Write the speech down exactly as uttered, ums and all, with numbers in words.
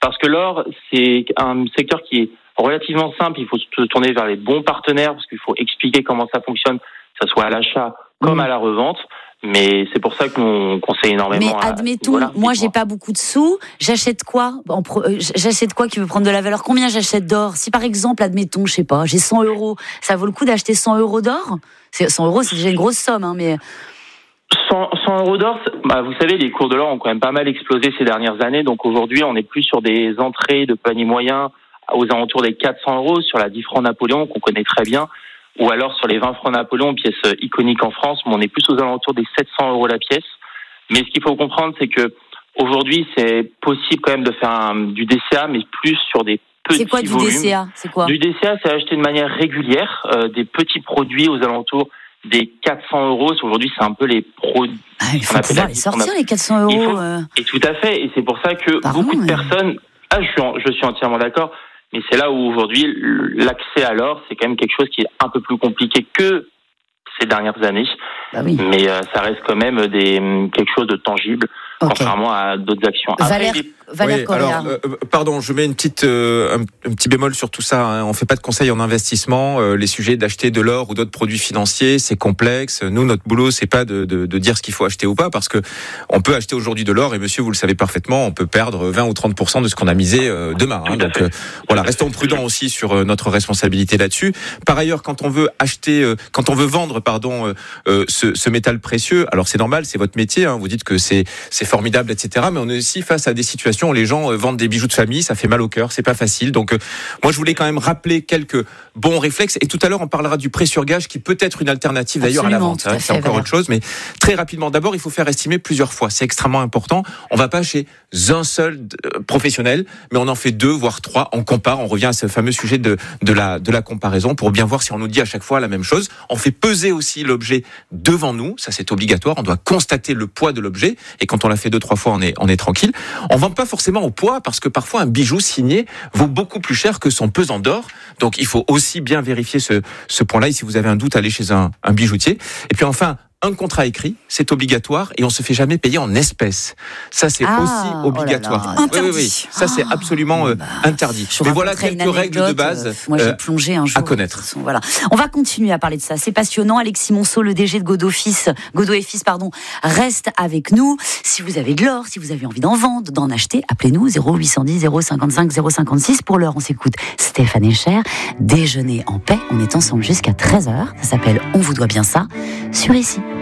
Parce que l'or, c'est un secteur qui est relativement simple. Il faut se tourner vers les bons partenaires parce qu'il faut expliquer comment ça fonctionne, que ce soit à l'achat comme mmh. à la revente. Mais c'est pour ça qu'on conseille énormément. Mais admettons, à... voilà, moi j'ai pas beaucoup de sous, j'achète quoi en pro... J'achète quoi qui veut prendre de la valeur? Combien j'achète d'or? Si par exemple, admettons, je sais pas, j'ai cent euros, ça vaut le coup d'acheter cent euros d'or? cent euros, c'est déjà une grosse somme, hein, mais... cent, cent euros d'or, bah, vous savez, les cours de l'or ont quand même pas mal explosé ces dernières années. Donc aujourd'hui, on est plus sur des entrées de panier moyen aux alentours des quatre cents euros sur la dix francs Napoléon qu'on connaît très bien. Ou alors sur les vingt francs Napoléon, pièce iconique en France, mais on est plus aux alentours des sept cents euros la pièce. Mais ce qu'il faut comprendre, c'est que aujourd'hui, c'est possible quand même de faire un, du D C A, mais plus sur des petits volumes. C'est quoi du volumes. D C A? C'est quoi? Du D C A, c'est acheter de manière régulière euh, des petits produits aux alentours des quatre cents euros. Aujourd'hui, c'est un peu les produits. Ah, il faut pouvoir les sortir, a... les quatre cents euros. Faut... Euh... Et tout à fait. Et c'est pour ça que Pardon, beaucoup de mais... personnes. Ah, je suis, en... je suis entièrement d'accord. Mais c'est là où aujourd'hui, l'accès à l'or, c'est quand même quelque chose qui est un peu plus compliqué que ces dernières années. Bah oui. Mais euh, ça reste quand même des, quelque chose de tangible, okay. contrairement à d'autres actions. Valère, Après, Valère oui, alors, euh, pardon, je mets une petite, euh, un, un petit bémol sur tout ça. Hein. On fait pas de conseils en investissement. Euh, les sujets d'acheter de l'or ou d'autres produits financiers, c'est complexe. Nous, notre boulot, c'est pas de, de, de dire ce qu'il faut acheter ou pas, parce que on peut acheter aujourd'hui de l'or et monsieur, vous le savez parfaitement, on peut perdre vingt ou trente pour cent de ce qu'on a misé euh, demain. Hein. Donc euh, voilà, restons prudents aussi sur euh, notre responsabilité là-dessus. Par ailleurs, quand on veut acheter, euh, quand on veut vendre, pardon, euh, euh, ce, ce métal précieux, alors c'est normal, c'est votre métier. Hein, vous dites que c'est, c'est formidable, et cetera. Mais on est aussi face à des situations où les gens euh, vendent des bijoux de famille, ça fait mal au cœur, c'est pas facile. Donc euh, moi je voulais quand même rappeler quelques bons réflexes. Et tout à l'heure on parlera du prêt sur gage qui peut être une alternative d'ailleurs Absolument, à la vente. Hein, c'est encore voilà. autre chose, mais très rapidement. D'abord il faut faire estimer plusieurs fois. C'est extrêmement important. On va pas chez un seul euh, professionnel, mais on en fait deux voire trois. On compare. On revient à ce fameux sujet de de la de la comparaison pour bien voir si on nous dit à chaque fois la même chose. On fait peser aussi l'objet devant nous. Ça c'est obligatoire. On doit constater le poids de l'objet. Et quand on l'a fait deux trois fois, on est on est tranquille. On vend pas forcément au poids parce que parfois un bijou signé vaut beaucoup plus cher que son pesant d'or. Donc il faut aussi bien vérifier ce, ce point-là. Et si vous avez un doute, allez chez un, un bijoutier. Et puis enfin, un contrat écrit, c'est obligatoire et on se fait jamais payer en espèces. Ça, c'est ah, aussi obligatoire. Oh là là. Oui, oui, oui. Ça, c'est absolument euh, bah, interdit. Mais voilà quelques règles de base euh, moi, j'ai plongé un jour, à connaître. Voilà. On va continuer à parler de ça. C'est passionnant. Alexis Monceau, le D G de Godot Fils, Godot et Fils, pardon, reste avec nous. Si vous avez de l'or, si vous avez envie d'en vendre, d'en acheter, appelez-nous zéro huit cent dix zéro cinquante-cinq zéro cinquante-six. Pour l'heure, on s'écoute Stéphane Echer. Déjeuner en paix. On est ensemble jusqu'à treize heures. Ça s'appelle On vous doit bien ça sur ici.